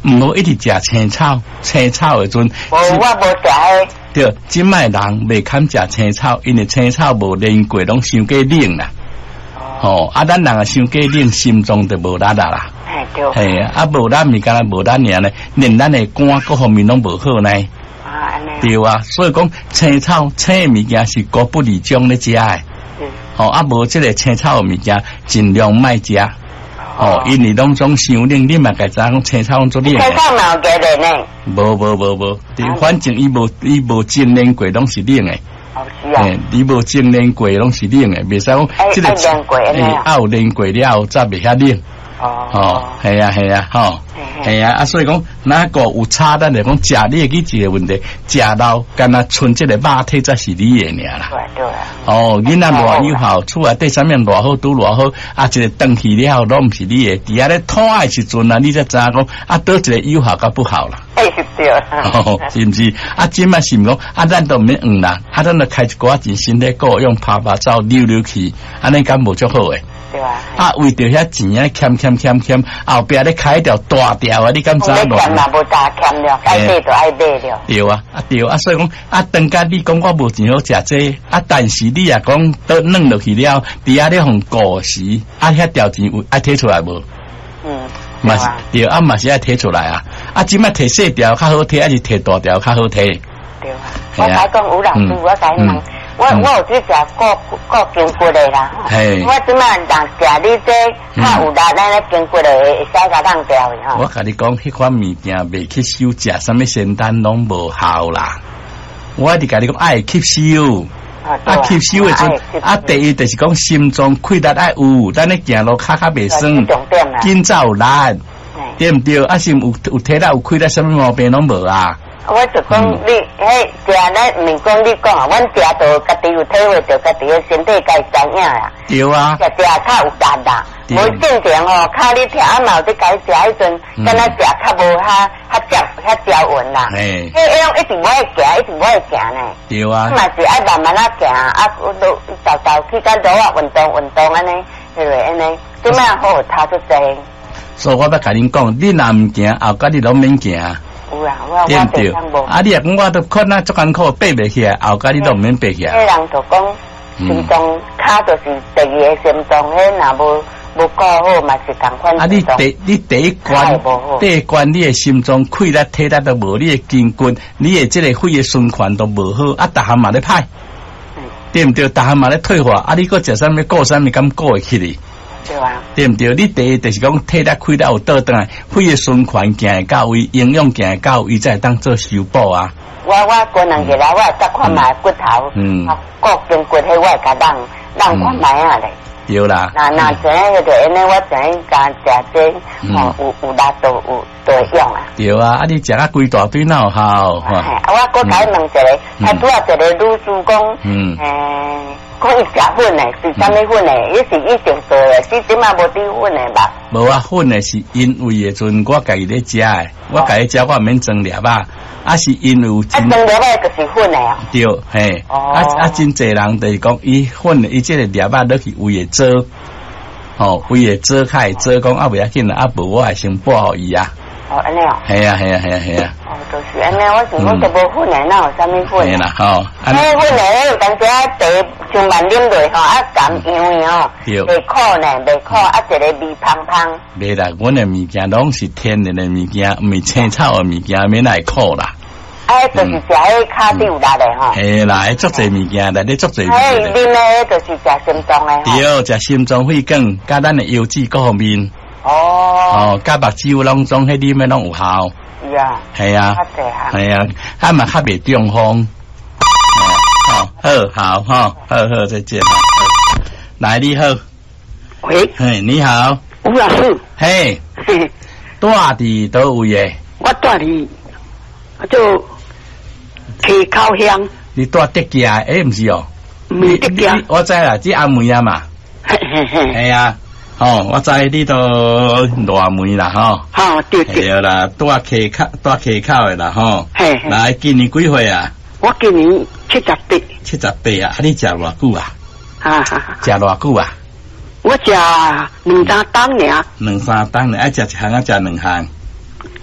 唔好一直食青草，青草的阵。 我无食迄。 对，今卖人未堪食青草，因为青草无练过，拢伤过冷啦。哦，咱人啊伤过冷，心脏就无力啦。 对。 嘿，无力咪干无力尔呢，连咱的肝各方面拢无好呢。对啊，所以讲青草青物件是高不离种咧食的。无这个青草的物件尽量卖食。因为拢总伤冷，你嘛该知讲青草做冷。青草嘛有加热呢？ 无，反正伊无精炼过，拢是冷的。 是啊。 伊无精炼过，拢是冷的，袂使讲这个炼过有炼过了才袂遐冷。系啊，系啊，所以讲哪个有差，咱来讲食你会记一个问题，食老干那剩这个肉体才是你的尔啦。 对。 囡仔偌友好，厝内底啥物偌好拄偌好，一个登去了拢毋是你的，伫遐咧拖的时阵啊，你才知影讲倒一个友好甲不好啦。 是对。 是毋是？即摆是毋讲咱都毋免硬啦，咱就开一寡钱身体够用，拍照溜去，安尼敢无足好诶。 对啊。 为着遐钱啊，欠，后壁咧开一条大条啊，你敢知无？ 欠嘛无大欠了，该买就爱买了。 对啊，所以讲当家你讲我无钱好食这，但是你也讲都弄落去了，伫遐咧互过时，遐条钱有爱摕出来无？嘛是对嘛是爱摕出来啊！即摆摕细条较好摕，还是摕大条较好摕？ 对啊。我甲讲有人煮，我甲伊问。我有去食过筋骨的啦，我即摆人食你这较有力咧筋骨的，会使甲弄掉的吼。 我甲你讲，迄款物件袂吸收，食啥物仙丹拢无效啦。我伫甲你讲，爱吸收，吸收的阵，第一就是讲心脏气力爱有，咱咧行路脚袂酸，紧走力，对毋对？是有体力有气力，啥物毛病拢无啊？ 我就讲你，迄食咧，毋是讲你讲啊，阮食到家己有体会到家己的身体该知影啦。 对啊。 食较有力啦，无正常吼，骹你听嘛有伫该食迄阵，敢若食较无较招稳啦。迄种一直无爱行，一直无爱行呢。 对啊。 嘛是爱慢慢行，都走去甲路啊运动安尼，对袂安尼，即摆好他出济。 所以我要甲恁讲，你若毋行，后家你拢免行。对唔对？你也讲我都困啊，足艰苦爬袂起来，后家你都唔免爬起来。 迄人就讲心脏卡就是第二个心脏，迄若无顾好嘛是共款。 你第一关，你的心脏气力体力都无，你的筋骨，你的这个血液循环都无好，逐项嘛咧歹，对唔对？逐项嘛咧退化，你搁食啥物顾啥物敢顾会起哩？ 对啊， 对唔对？你第一就是讲体力气力有倒转来，血液循环行会到位，营养行会到位，才当做修补啊。 我个人起来，我再看卖骨头，骨筋骨迄我会甲让看卖啊咧。 对啦。 那这样就安尼，我这样甲食这，有力度有用啊。 对啊，你食啊规大堆哪有效？ 我搁甲伊问一个，拄啊一个女士讲，讲伊食粉诶，是啥物粉诶？伊是以前做诶，是点啊无滴粉诶吧？ 无啊，粉诶是因为诶阵我家己咧食诶，我家己食我毋免装粒啊，是因为有真。装粒诶就是粉诶啊。对，嘿。真侪人就是讲伊粉伊即个粒啊落去胃诶做，胃诶做较会做讲袂要紧啦，无我会先补互伊啊。 安尼哦。 系啊。 就是安尼，我想讲都无粉诶，哪有啥物粉？ 系啦，粉诶，有当时茶像慢啉落甘样袂苦呢，袂苦，一个味芳芳。 袂啦，阮诶物件拢是天然诶物件，毋是青草诶物件，免来苦啦。 就是食迄骹底有力诶吼。 系啦，足侪物件，内底足侪物件。 啉诶就是食心脏诶。 对，食心脏血管，甲咱诶腰子各方面。甲目睭拢总迄啉诶拢有效。 是啊。 系啊。系啊，嘛较袂中风。好，再见。来，你好。 喂。 嘿，你好。 吴老师。 嘿。住伫倒位诶？ 我住伫就溪口乡。 你住德家？毋是哦。 毋是德家。 我知啦，即阿梅啊嘛。系啊。我知你都偌梅啦， 对。 系啦，住溪口诶啦，来，今年几岁啊？ 我今年78。 78啊！你食偌久啊？食偌久啊？ 我食2-3档尔。 2-3档尔，爱食一项啊，食2项。